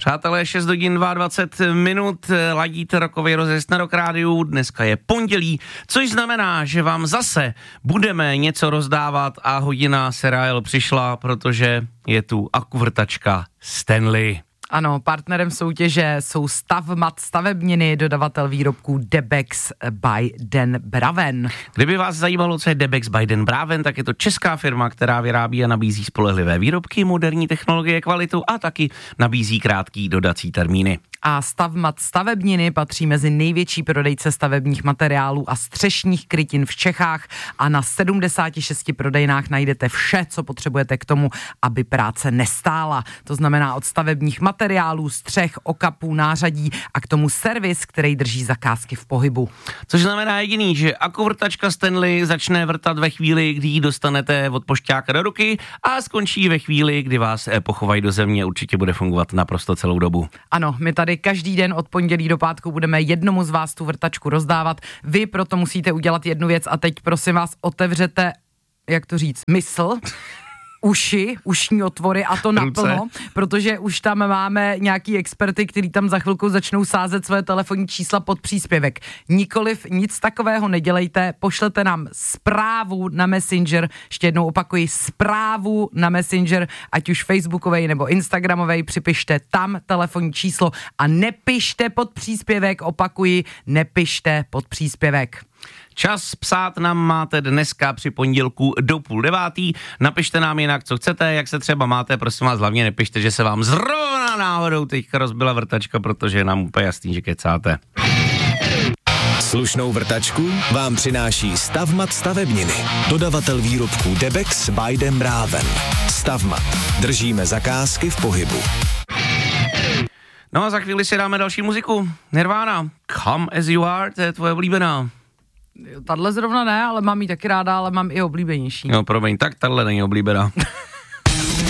Přátelé, 6 hodin 22 minut, ladíte rokový rozjezd na Rock Rádiu, dneska je pondělí, což znamená, že vám zase budeme něco rozdávat a hodina seriál přišla, protože je tu akuvrtačka Stanley. Ano, partnerem soutěže jsou Stavmat stavebniny, dodavatel výrobků Debex by Den Braven. Kdyby vás zajímalo, co je Debex by Den Braven, tak je to česká firma, která vyrábí a nabízí spolehlivé výrobky, moderní technologie, kvalitu a taky nabízí krátký dodací termíny. A Stavmat stavebniny patří mezi největší prodejce stavebních materiálů a střešních krytin v Čechách a na 76 prodejnách najdete vše, co potřebujete k tomu, aby práce nestála. To znamená od stavebních materiálů, střech, okapů, nářadí a k tomu servis, který drží zakázky v pohybu. Což znamená jediný, že akuvrtačka Stanley začne vrtat ve chvíli, kdy ji dostanete od pošťáka do ruky a skončí ve chvíli, kdy vás pochovají do země. Určitě bude fungovat naprosto celou dobu. Ano, my tady každý den od pondělí do pátku budeme jednomu z vás tu vrtačku rozdávat. Vy proto musíte udělat jednu věc a teď prosím vás otevřete, jak to říct, mysl, ušní otvory a to naplno, protože už tam máme nějaký experty, který tam za chvilku začnou sázet své telefonní čísla pod příspěvek. Nikoliv nic takového nedělejte, pošlete nám zprávu na Messenger, ještě jednou opakuji, zprávu na Messenger, ať už facebookovej nebo instagramovej, připište tam telefonní číslo a nepište pod příspěvek, opakuji, nepište pod příspěvek. Čas psát nám máte dneska při pondělku do 8:30. Napište nám jinak, co chcete, jak se třeba máte, prosím vás, hlavně nepište, že se vám zrovna náhodou teďka rozbila vrtačka, protože je nám úplně jasný, že kecáte. Slušnou vrtačku vám přináší Stavmat stavebniny. Dodavatel výrobků Debex by Den Braven. Stavmat. Držíme zakázky v pohybu. No a za chvíli si dáme další muziku. Nirvana, Come As You Are, to je tvoje oblíbená. Tadle zrovna ne, ale mám ji taky ráda, ale mám i oblíbenější. No promiň, tak tahle není oblíbená.